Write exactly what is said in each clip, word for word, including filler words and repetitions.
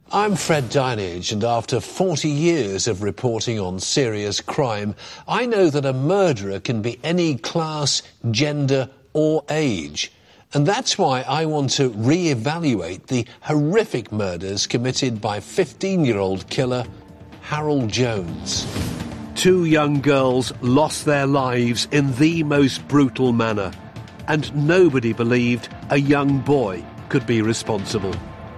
I'm Fred Dinage, and after forty years of reporting on serious crime, I know that a murderer can be any class, gender or age. And that's why I want to re-evaluate the horrific murders committed by fifteen-year-old killer Harold Jones. Two young girls lost their lives in the most brutal manner, and nobody believed a young boy could be responsible.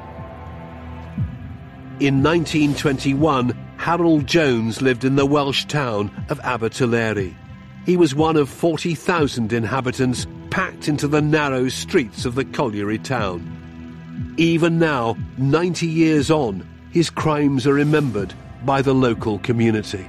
In nineteen twenty-one, Harold Jones lived in the Welsh town of Abertillery. He was one of forty thousand inhabitants packed into the narrow streets of the colliery town. Even now, ninety years on, his crimes are remembered by the local community.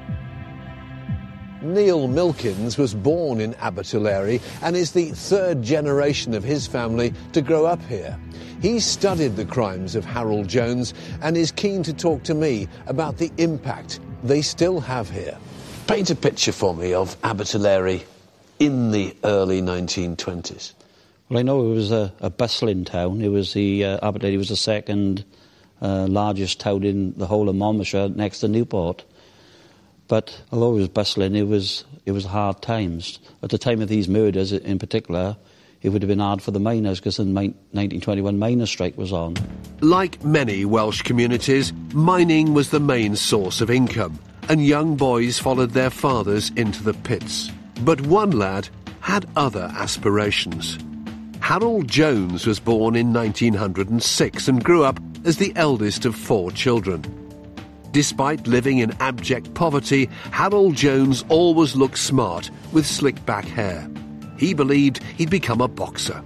Neil Milkins was born in Abertillery and is the third generation of his family to grow up here. He studied the crimes of Harold Jones and is keen to talk to me about the impact they still have here. Paint a picture for me of Abertillery in the early nineteen twenties. Well, I know it was a, a bustling town. It was the uh, Abertillery was the second uh, largest town in the whole of Monmouthshire, next to Newport. But although it was bustling, it was it was hard times. At the time of these murders, in particular, it would have been hard for the miners because the nineteen twenty-one miners' strike was on. Like many Welsh communities, mining was the main source of income, and young boys followed their fathers into the pits. But one lad had other aspirations. Harold Jones was born in nineteen oh six and grew up as the eldest of four children. Despite living in abject poverty, Harold Jones always looked smart with slick back hair. He believed he'd become a boxer.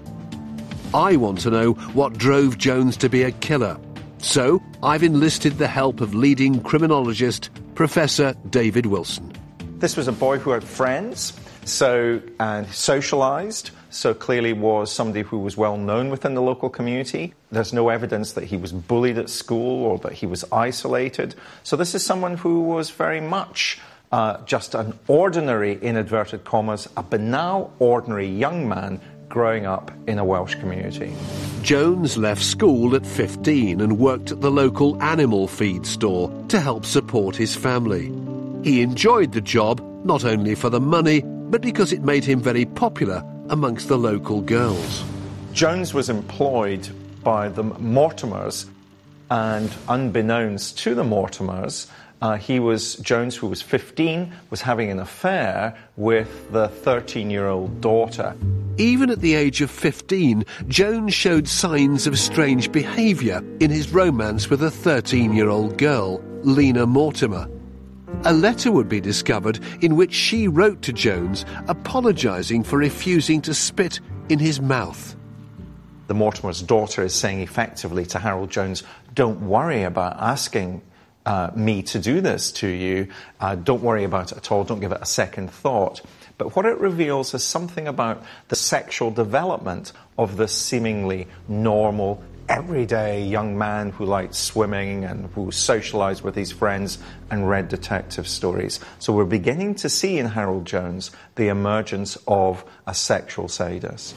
I want to know what drove Jones to be a killer. So I've enlisted the help of leading criminologist Professor David Wilson. This was a boy who had friends, so and socialised, so clearly was somebody who was well known within the local community. There's no evidence that he was bullied at school or that he was isolated. So this is someone who was very much uh, just an ordinary, in inverted commas, a banal, ordinary young man growing up in a Welsh community. Jones left school at fifteen and worked at the local animal feed store to help support his family. He enjoyed the job not only for the money, but because it made him very popular amongst the local girls. Jones was employed by the Mortimers, and unbeknownst to the Mortimers, uh, he was, Jones, who was fifteen, was having an affair with the thirteen-year-old daughter. Even at the age of fifteen, Jones showed signs of strange behaviour in his romance with a thirteen-year-old girl, Lena Mortimer. A letter would be discovered in which she wrote to Jones apologising for refusing to spit in his mouth. The Mortimer's daughter is saying effectively to Harold Jones, don't worry about asking uh, me to do this to you. Uh, don't worry about it at all. Don't give it a second thought. But what it reveals is something about the sexual development of this seemingly normal, everyday young man who liked swimming and who socialised with his friends and read detective stories. So we're beginning to see in Harold Jones the emergence of a sexual sadist.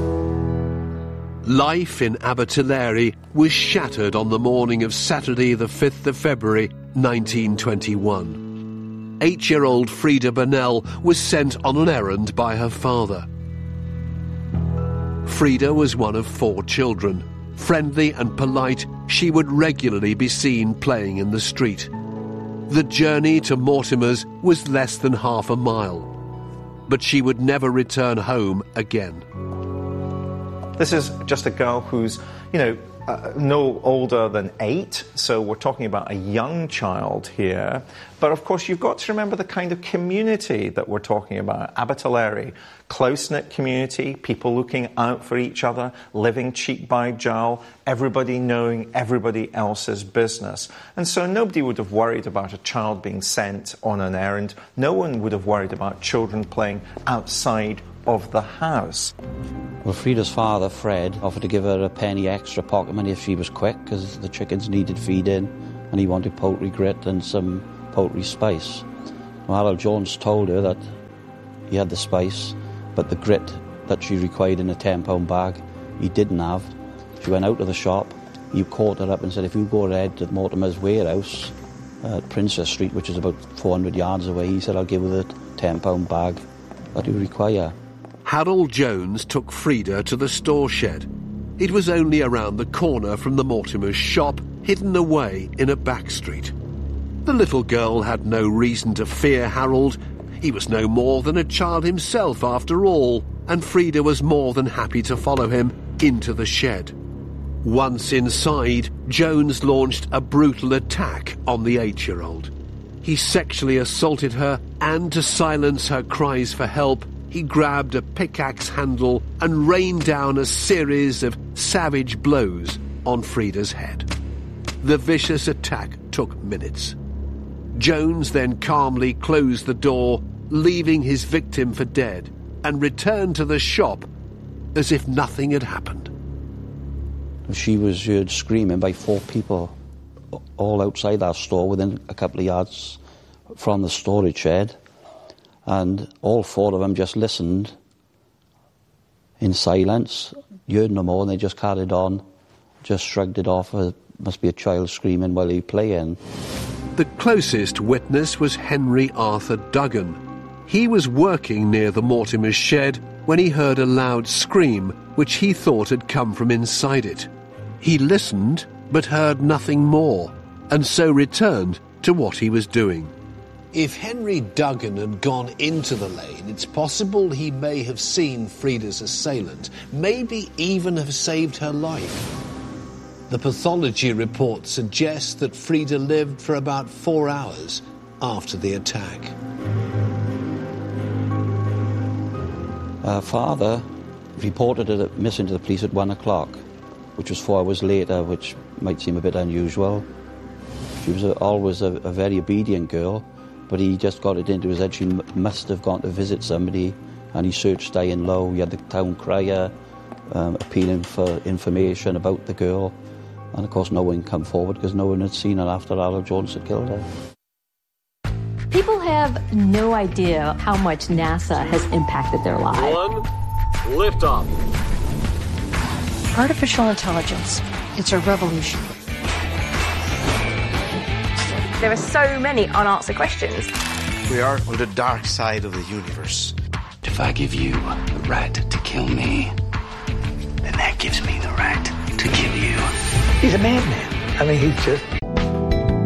Life in Abertillery was shattered on the morning of Saturday the fifth of February nineteen twenty-one. Eight-year-old Frida Burnell was sent on an errand by her father. Frida was one of four children. Friendly and polite, she would regularly be seen playing in the street. The journey to Mortimer's was less than half a mile, but she would never return home again. This is just a girl who's, you know, uh, no older than eight, so we're talking about a young child here. But of course, you've got to remember the kind of community that we're talking about. Abertillery, close-knit community, people looking out for each other, living cheek by jowl, everybody knowing everybody else's business. And so nobody would have worried about a child being sent on an errand. No one would have worried about children playing outside of the house. Well, Frida's father, Fred, offered to give her a penny extra pocket money if she was quick, because the chickens needed feeding, and he wanted poultry grit and some poultry spice. Well, Harold Jones told her that he had the spice, but the grit that she required in a ten pound bag, he didn't have. She went out of the shop, he caught her up and said, if you go ahead to Mortimer's warehouse at Princess Street, which is about four hundred yards away, he said, I'll give her the ten pound bag that you require. Harold Jones took Frida to the store shed. It was only around the corner from the Mortimer's shop, hidden away in a back street. The little girl had no reason to fear Harold. He was no more than a child himself after all, and Frida was more than happy to follow him into the shed. Once inside, Jones launched a brutal attack on the eight-year-old. He sexually assaulted her, and to silence her cries for help, he grabbed a pickaxe handle and rained down a series of savage blows on Frida's head. The vicious attack took minutes. Jones then calmly closed the door, leaving his victim for dead, and returned to the shop as if nothing had happened. She was heard screaming by four people all outside our store within a couple of yards from the storage shed, and all four of them just listened in silence, heard no more, and they just carried on, just shrugged it off. It must be a child screaming while he playing. The closest witness was Henry Arthur Duggan. He was working near the Mortimer's shed when he heard a loud scream, which he thought had come from inside it. He listened, but heard nothing more, and so returned to what he was doing. If Henry Duggan had gone into the lane, it's possible he may have seen Frida's assailant, maybe even have saved her life. The pathology report suggests that Frida lived for about four hours after the attack. Her father reported her missing to the police at one o'clock, which was four hours later, which might seem a bit unusual. She was a, always a, a very obedient girl, but he just got it into his head she m- must have gone to visit somebody, and he searched high and low. He had the town crier um, appealing for information about the girl, and of course no one come forward because no one had seen her after Harold Jones had killed her. People have no idea how much NASA has impacted their lives. One, liftoff. Artificial intelligence, it's a revolution. There are so many unanswered questions. We are on the dark side of the universe. If I give you the right to kill me, then that gives me the right to kill you. He's a madman. I mean, he's just